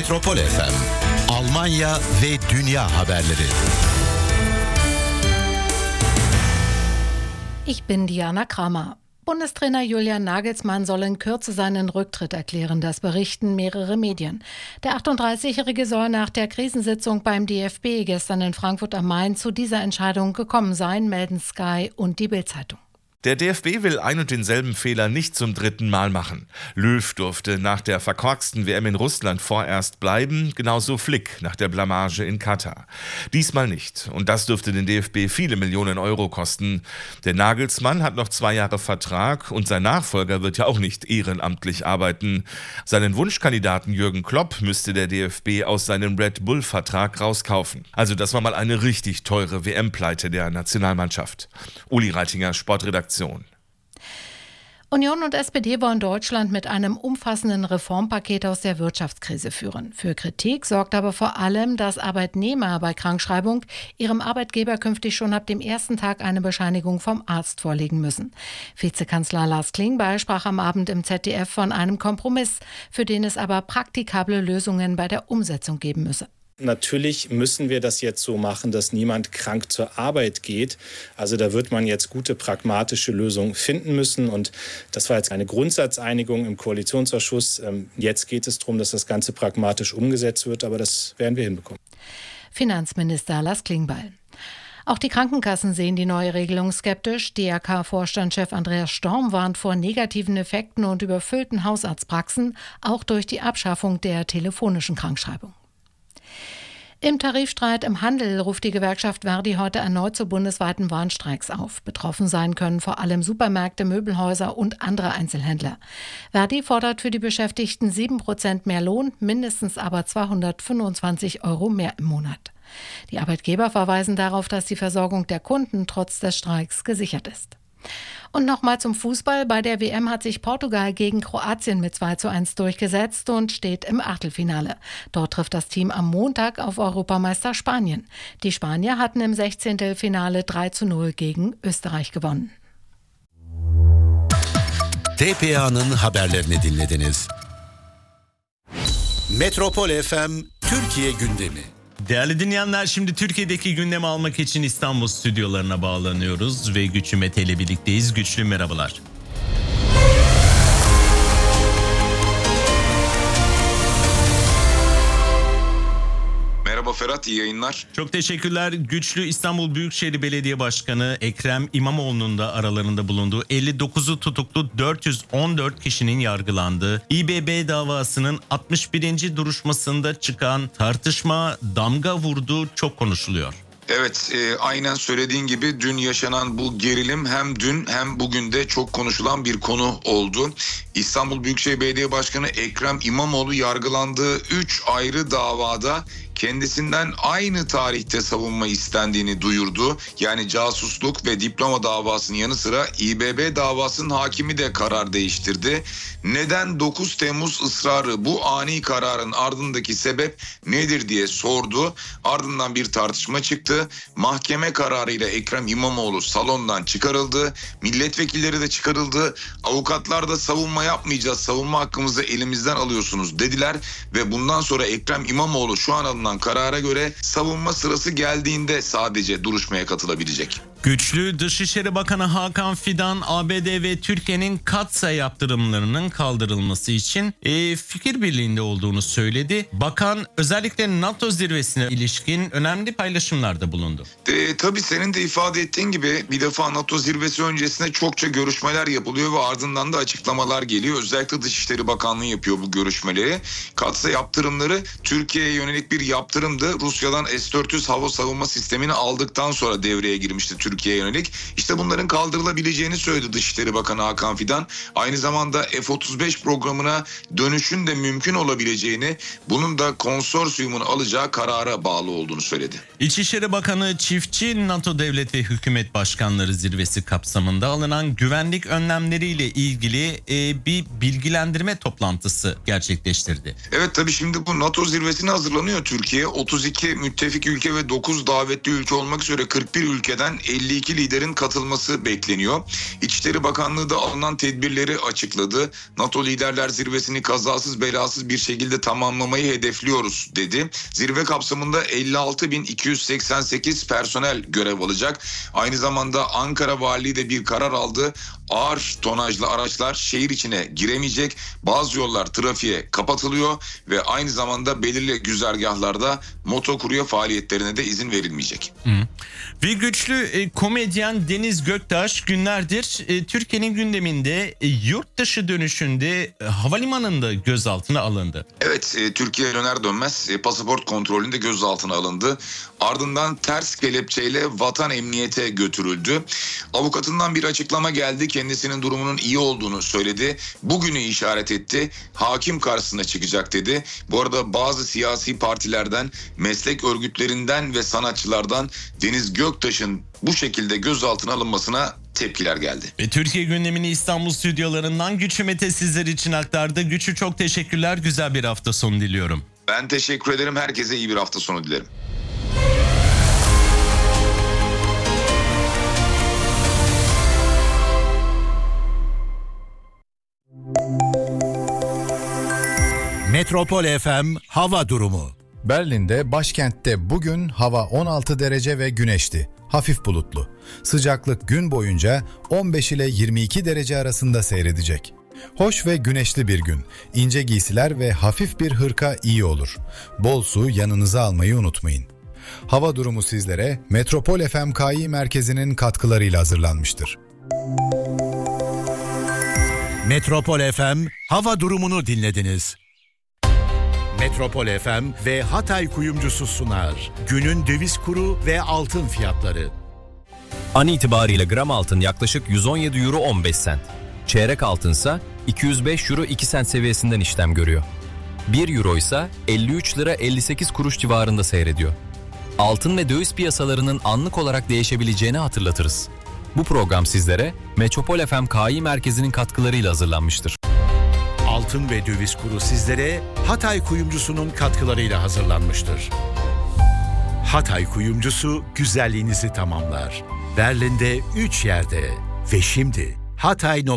Metropol FM, Almanya ve dünya haberleri. Ich bin Diana Kramer. Bundestrainer Julian Nagelsmann soll in Kürze seinen Rücktritt erklären, das berichten mehrere Medien. Der 38-Jährige soll nach der Krisensitzung beim DFB gestern in Frankfurt am Main zu dieser Entscheidung gekommen sein, melden Sky und die Bild-Zeitung. Der DFB will ein und denselben Fehler nicht zum dritten Mal machen. Löw durfte nach der verkorksten WM in Russland vorerst bleiben, genauso Flick nach der Blamage in Katar. Diesmal nicht. Und das dürfte den DFB viele Millionen Euro kosten. Der Nagelsmann hat noch 2 Jahre Vertrag und sein Nachfolger wird ja auch nicht ehrenamtlich arbeiten. Seinen Wunschkandidaten Jürgen Klopp müsste der DFB aus seinem Red Bull-Vertrag rauskaufen. Also das war mal eine richtig teure WM-Pleite der Nationalmannschaft. Uli Reitinger, Sportredaktion. Union und SPD wollen Deutschland mit einem umfassenden Reformpaket aus der Wirtschaftskrise führen. Für Kritik sorgt aber vor allem, dass Arbeitnehmer bei Krankschreibung ihrem Arbeitgeber künftig schon ab dem ersten Tag eine Bescheinigung vom Arzt vorlegen müssen. Vizekanzler Lars Klingbeil sprach am Abend im ZDF von einem Kompromiss, für den es aber praktikable Lösungen bei der Umsetzung geben müsse. Natürlich müssen wir das jetzt so machen, dass niemand krank zur Arbeit geht. Also da wird man jetzt gute, pragmatische Lösungen finden müssen. Und das war jetzt eine Grundsatzeinigung im Koalitionsausschuss. Jetzt geht es darum, dass das Ganze pragmatisch umgesetzt wird. Aber das werden wir hinbekommen. Finanzminister Lars Klingbeil. Auch die Krankenkassen sehen die neue Regelung skeptisch. DRK-Vorstandschef Andreas Storm warnt vor negativen Effekten und überfüllten Hausarztpraxen, auch durch die Abschaffung der telefonischen Krankschreibung. Im Tarifstreit im Handel ruft die Gewerkschaft Verdi heute erneut zu bundesweiten Warnstreiks auf. Betroffen sein können vor allem Supermärkte, Möbelhäuser und andere Einzelhändler. Verdi fordert für die Beschäftigten 7% mehr Lohn, mindestens aber 225 € mehr im Monat. Die Arbeitgeber verweisen darauf, dass die Versorgung der Kunden trotz des Streiks gesichert ist. Und nochmal zum Fußball. Bei der WM hat sich Portugal gegen Kroatien mit 2:1 durchgesetzt und steht im Achtelfinale. Dort trifft das Team am Montag auf Europameister Spanien. Die Spanier hatten im 16. Finale 3:0 gegen Österreich gewonnen. TPA'nın haberlerini dinlediniz. Metropol FM Türkiye gündemi. Değerli dinleyenler, şimdi Türkiye'deki gündemi almak için İstanbul stüdyolarına bağlanıyoruz ve Güçlü Mete ile birlikteyiz. Güçlü, merhabalar. Merhaba Ferhat, iyi yayınlar. Çok teşekkürler. Güçlü, İstanbul Büyükşehir Belediye Başkanı Ekrem İmamoğlu'nun da aralarında bulunduğu 59'u tutuklu 414 kişinin yargılandığı İBB davasının 61. duruşmasında çıkan tartışma damga vurdu, çok konuşuluyor. Evet, aynen söylediğin gibi dün yaşanan bu gerilim hem dün hem bugün de çok konuşulan bir konu oldu. İstanbul Büyükşehir Belediye Başkanı Ekrem İmamoğlu yargılandığı 3 ayrı davada kendisinden aynı tarihte savunma istendiğini duyurdu. Yani casusluk ve diploma davasının yanı sıra İBB davasının hakimi de karar değiştirdi. Neden 9 Temmuz ısrarı, bu ani kararın ardındaki sebep nedir diye sordu. Ardından bir tartışma çıktı. Mahkeme kararıyla Ekrem İmamoğlu salondan çıkarıldı. Milletvekilleri de çıkarıldı. Avukatlar da savunma yapmayacağız, savunma hakkımızı elimizden alıyorsunuz dediler. Ve bundan sonra Ekrem İmamoğlu şu an alınan karara göre savunma sırası geldiğinde sadece duruşmaya katılabilecek. Güçlü, Dışişleri Bakanı Hakan Fidan, ABD ve Türkiye'nin Katsa yaptırımlarının kaldırılması için fikir birliğinde olduğunu söyledi. Bakan özellikle NATO zirvesine ilişkin önemli paylaşımlarda bulundu. Tabii senin de ifade ettiğin gibi bir defa NATO zirvesi öncesinde çokça görüşmeler yapılıyor ve ardından da açıklamalar geliyor. Özellikle Dışişleri Bakanlığı yapıyor bu görüşmeleri. Katsa yaptırımları Türkiye'ye yönelik bir yaptırımdı. Rusya'dan S-400 hava savunma sistemini aldıktan sonra devreye girmişti Türkiye'ye yönelik. İşte bunların kaldırılabileceğini söyledi Dışişleri Bakanı Hakan Fidan. Aynı zamanda F-35 programına dönüşün de mümkün olabileceğini, bunun da konsorsiyumun alacağı karara bağlı olduğunu söyledi. İçişleri Bakanı çiftçi NATO devlet ve hükümet başkanları zirvesi kapsamında alınan güvenlik önlemleriyle ilgili bir bilgilendirme toplantısı gerçekleştirdi. Evet, tabii şimdi bu NATO zirvesine hazırlanıyor Türkiye. 32 müttefik ülke ve 9 davetli ülke olmak üzere 41 ülkeden 50 52 liderin katılması bekleniyor. İçişleri Bakanlığı da alınan tedbirleri açıkladı. NATO Liderler Zirvesi'ni kazasız belasız bir şekilde tamamlamayı hedefliyoruz dedi. Zirve kapsamında 56.288 personel görev alacak. Aynı zamanda Ankara Valiliği de bir karar aldı. Ağır tonajlı araçlar şehir içine giremeyecek. Bazı yollar trafiğe kapatılıyor ve aynı zamanda belirli güzergahlarda motokurye faaliyetlerine de izin verilmeyecek. Ve güçlü komedyen Deniz Göktaş günlerdir Türkiye'nin gündeminde yurt dışı dönüşünde havalimanında gözaltına alındı. Evet, Türkiye'ye döner dönmez pasaport kontrolünde gözaltına alındı. Ardından ters kelepçeyle vatan emniyete götürüldü. Avukatından bir açıklama geldi. Kendisinin durumunun iyi olduğunu söyledi. Bugünü işaret etti. Hakim karşısına çıkacak dedi. Bu arada bazı siyasi partilerden, meslek örgütlerinden ve sanatçılardan Deniz Göktaş'ın bu şekilde gözaltına alınmasına tepkiler geldi. Ve Türkiye gündemini İstanbul stüdyolarından Güçlü Mete sizler için aktardı. Güçlü, çok teşekkürler. Güzel bir hafta sonu diliyorum. Ben teşekkür ederim. Herkese iyi bir hafta sonu dilerim. Metropol FM hava durumu. Berlin'de, başkentte bugün hava 16 derece ve güneşli. Hafif bulutlu. Sıcaklık gün boyunca 15 ile 22 derece arasında seyredecek. Hoş ve güneşli bir gün. İnce giysiler ve hafif bir hırka iyi olur. Bol su yanınıza almayı unutmayın. Hava durumu sizlere Metropol FM Kİ merkezinin katkılarıyla hazırlanmıştır. Metropol FM hava durumunu dinlediniz. Metropol FM ve Hatay Kuyumcusu sunar. Günün döviz kuru ve altın fiyatları. An itibariyle gram altın yaklaşık 117 euro 15 sent. Çeyrek altınsa 205 euro 2 sent seviyesinden işlem görüyor. 1 euro ise 53 lira 58 kuruş civarında seyrediyor. Altın ve döviz piyasalarının anlık olarak değişebileceğini hatırlatırız. Bu program sizlere Metropol FM Kİ merkezinin katkılarıyla hazırlanmıştır. Altın ve döviz kuru sizlere Hatay Kuyumcusu'nun katkılarıyla hazırlanmıştır. Hatay Kuyumcusu güzelliğinizi tamamlar. Berlin'de 3 yerde ve şimdi Hatay